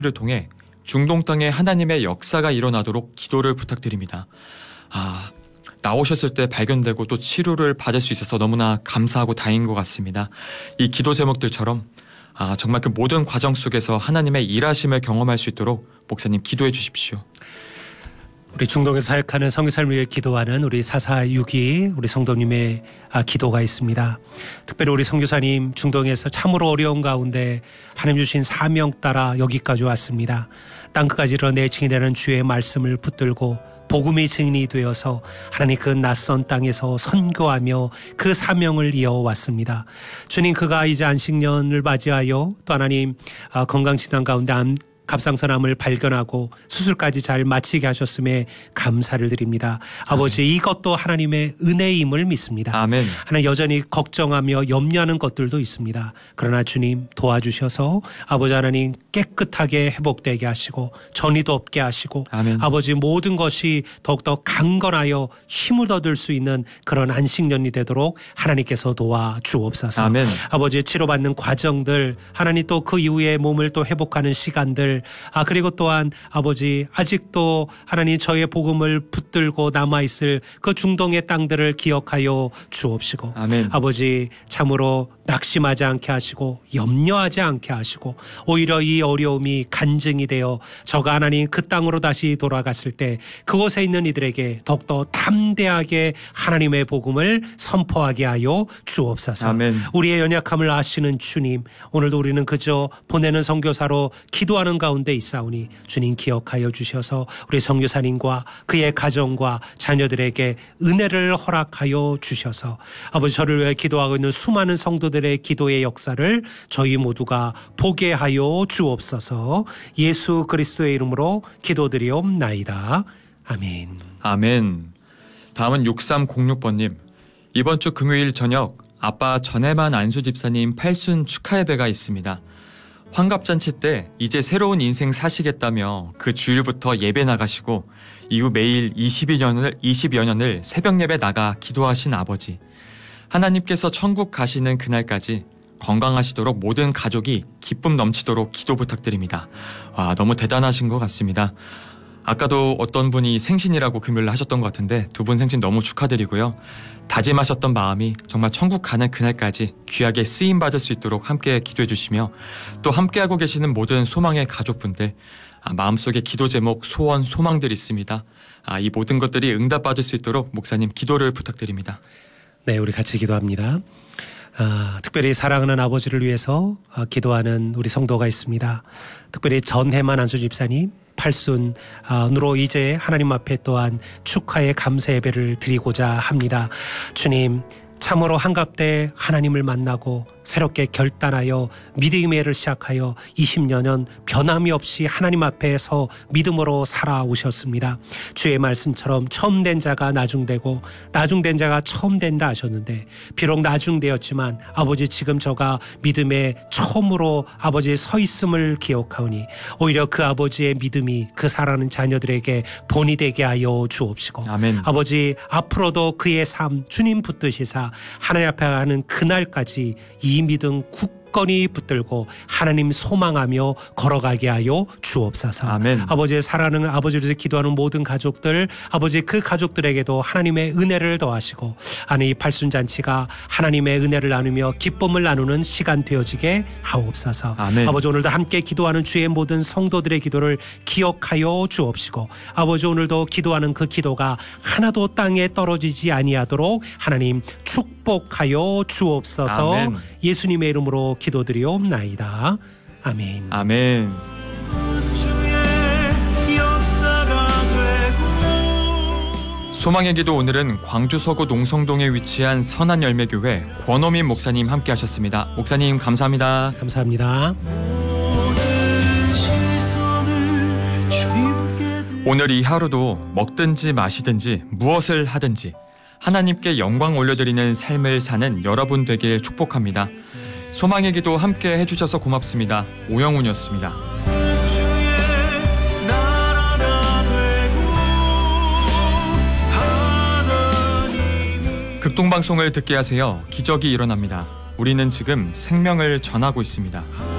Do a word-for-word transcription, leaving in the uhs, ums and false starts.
를 통해 중동 땅에 하나님의 역사가 일어나도록 기도를 부탁드립니다. 아, 나오셨을 때 발견되고 또 치료를 받을 수 있어서 너무나 감사하고 다행인 것 같습니다. 이 기도 제목들처럼 아, 정말 그 모든 과정 속에서 하나님의 일하심을 경험할 수 있도록 목사님 기도해 주십시오. 우리 중동에서 사역하는 선교사를 위해 기도하는 우리 사사육이 우리 성도님의 기도가 있습니다. 특별히 우리 선교사님 중동에서 참으로 어려운 가운데 하나님 주신 사명 따라 여기까지 왔습니다. 땅끝까지 내친이 되는 주의 말씀을 붙들고 복음의 증인이 되어서 하나님 그 낯선 땅에서 선교하며 그 사명을 이어왔습니다. 주님, 그가 이제 안식년을 맞이하여 또 하나님 건강진단 가운데 갑상선암을 발견하고 수술까지 잘 마치게 하셨음에 감사를 드립니다. 아버지, 아멘. 이것도 하나님의 은혜임을 믿습니다. 아멘. 하나님, 여전히 걱정하며 염려하는 것들도 있습니다. 그러나 주님 도와주셔서 아버지 하나님 깨끗하게 회복되게 하시고 전이도 없게 하시고 아멘. 아버지 모든 것이 더욱더 강건하여 힘을 얻을 수 있는 그런 안식년이 되도록 하나님께서 도와주옵소서. 아멘. 아버지, 치료받는 과정들, 하나님 또 그 이후에 몸을 또 회복하는 시간들, 아, 그리고 또한 아버지, 아직도 하나님 저의 복음을 붙들고 남아있을 그 중동의 땅들을 기억하여 주옵시고 아멘. 아버지, 참으로 낙심하지 않게 하시고 염려하지 않게 하시고 오히려 이 어려움이 간증이 되어 저가 하나님 그 땅으로 다시 돌아갔을 때 그곳에 있는 이들에게 더욱더 담대하게 하나님의 복음을 선포하게 하여 주옵소서. 아멘. 우리의 연약함을 아시는 주님, 오늘도 우리는 그저 보내는 선교사로 기도하는 가운데 있사오니 주님 기억하여 주셔서 우리 선교사님과 그의 가정과 자녀들에게 은혜를 허락하여 주셔서 아버지, 저를 위해 기도하고 있는 수많은 성도들의 기도의 역사를 저희 모두가 보게 하여 주옵소서. 예수 그리스도의 이름으로 기도드리옵나이다. 아멘. 아멘. 다음은 육삼공육 번님. 이번 주 금요일 저녁 아빠 전해만 안수 집사님 팔순 축하 예배가 있습니다. 환갑잔치 때 이제 새로운 인생 사시겠다며 그 주일부터 예배 나가시고 이후 매일 이십여 년을, 이십여 년을 새벽 예배 나가 기도하신 아버지. 하나님께서 천국 가시는 그날까지 건강하시도록 모든 가족이 기쁨 넘치도록 기도 부탁드립니다. 와, 너무 대단하신 것 같습니다. 아까도 어떤 분이 생신이라고 금요일 하셨던 것 같은데 두 분 생신 너무 축하드리고요. 다짐하셨던 마음이 정말 천국 가는 그날까지 귀하게 쓰임받을 수 있도록 함께 기도해 주시며 또 함께하고 계시는 모든 소망의 가족분들, 아, 마음속에 기도 제목, 소원, 소망들이 있습니다. 아, 이 모든 것들이 응답받을 수 있도록 목사님 기도를 부탁드립니다. 네, 우리 같이 기도합니다. 아, 특별히 사랑하는 아버지를 위해서 아, 기도하는 우리 성도가 있습니다. 특별히 전해만 안수 집사님 팔순으로 이제 하나님 앞에 또한 축하의 감사 예배를 드리고자 합니다. 주님, 참으로 한갑때 하나님을 만나고 새롭게 결단하여 믿음의 일을 시작하여 이십여 년 변함이 없이 하나님 앞에서 믿음으로 살아오셨습니다. 주의 말씀처럼 처음 된 자가 나중되고 나중된 자가 처음 된다 하셨는데 비록 나중되었지만 아버지, 지금 저가 믿음의 처음으로 아버지 서 있음을 기억하오니 오히려 그 아버지의 믿음이 그 사랑하는 자녀들에게 본이 되게 하여 주옵시고 아멘. 아버지, 앞으로도 그의 삶 주님 붙드시사 하나님 앞에 가는 그날까지 이 믿음 굳건히 붙들고 하나님 소망하며 걸어가게 하여 주옵소서. 아멘. 아버지의 사랑하는 아버지를 위해서 기도하는 모든 가족들, 아버지 그 가족들에게도 하나님의 은혜를 더하시고 아니 이 팔순잔치가 하나님의 은혜를 나누며 기쁨을 나누는 시간 되어지게 하옵소서. 아멘. 아버지, 오늘도 함께 기도하는 주의 모든 성도들의 기도를 기억하여 주옵시고 아버지, 오늘도 기도하는 그 기도가 하나도 땅에 떨어지지 아니하도록 하나님 축복하여 주옵소서. 아멘. 예수님의 이름으로 기도드리옵나이다. 아멘. 아멘. 소망의 기도, 오늘은 광주 서구 농성동에 위치한 선한열매교회 권호민 목사님 함께 하셨습니다. 목사님 감사합니다. 감사합니다. 오늘 이 하루도 먹든지 마시든지 무엇을 하든지 하나님께 영광 올려드리는 삶을 사는 여러분 되길 축복합니다. 소망의 기도 함께 해주셔서 고맙습니다. 오영훈이었습니다. 극동방송을 듣게 하세요. 기적이 일어납니다. 우리는 지금 생명을 전하고 있습니다.